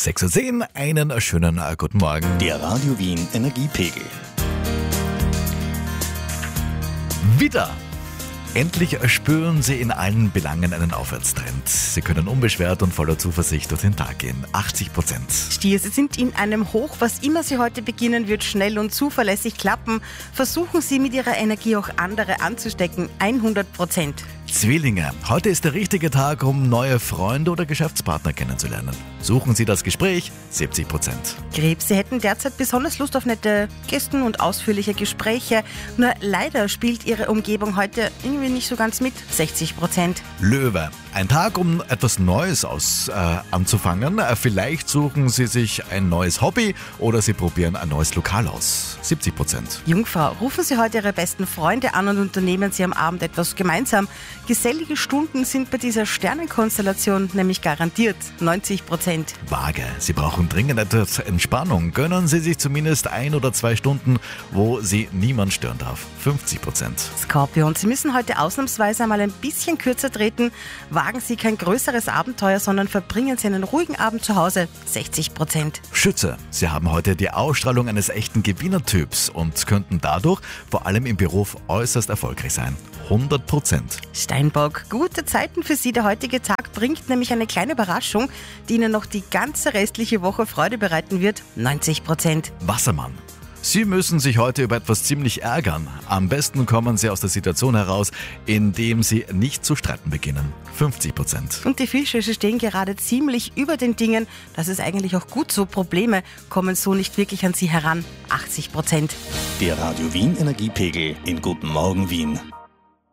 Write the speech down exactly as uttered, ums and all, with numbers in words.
sechs Uhr zehn, einen schönen äh, guten Morgen. Der Radio Wien Energiepegel. Wieder. Endlich spüren Sie in allen Belangen einen Aufwärtstrend. Sie können unbeschwert und voller Zuversicht durch den Tag gehen. achtzig Prozent. Stier, Sie sind in einem Hoch. Was immer Sie heute beginnen, wird schnell und zuverlässig klappen. Versuchen Sie mit Ihrer Energie auch andere anzustecken. hundert Prozent. Zwillinge, heute ist der richtige Tag, um neue Freunde oder Geschäftspartner kennenzulernen. Suchen Sie das Gespräch, siebzig Prozent. Krebs, Sie hätten derzeit besonders Lust auf nette Gesten und ausführliche Gespräche. Nur leider spielt Ihre Umgebung heute irgendwie nicht so ganz mit, sechzig Prozent. Löwe, ein Tag, um etwas Neues aus, äh, anzufangen. Äh, Vielleicht suchen Sie sich ein neues Hobby oder Sie probieren ein neues Lokal aus, siebzig Prozent. Jungfrau, rufen Sie heute Ihre besten Freunde an und unternehmen Sie am Abend etwas gemeinsam. Gesellige Stunden sind bei dieser Sternenkonstellation nämlich garantiert, neunzig Prozent. Waage, Sie brauchen dringend etwas Entspannung. Gönnen Sie sich zumindest ein oder zwei Stunden, wo Sie niemand stören darf, fünfzig Prozent. Skorpion, Sie müssen heute ausnahmsweise einmal ein bisschen kürzer treten. Wagen Sie kein größeres Abenteuer, sondern verbringen Sie einen ruhigen Abend zu Hause, sechzig Prozent. Schütze, Sie haben heute die Ausstrahlung eines echten Gewinnertyps und könnten dadurch vor allem im Beruf äußerst erfolgreich sein, hundert Prozent. Steinbock, gute Zeiten für Sie. Der heutige Tag bringt nämlich eine kleine Überraschung, die Ihnen noch die ganze restliche Woche Freude bereiten wird, neunzig Prozent. Wassermann, Sie müssen sich heute über etwas ziemlich ärgern. Am besten kommen Sie aus der Situation heraus, indem Sie nicht zu streiten beginnen, fünfzig Prozent. Und die Fische, sie stehen gerade ziemlich über den Dingen. Das ist eigentlich auch gut so. Probleme kommen so nicht wirklich an Sie heran, achtzig Prozent. Der Radio Wien Energiepegel in Guten Morgen Wien.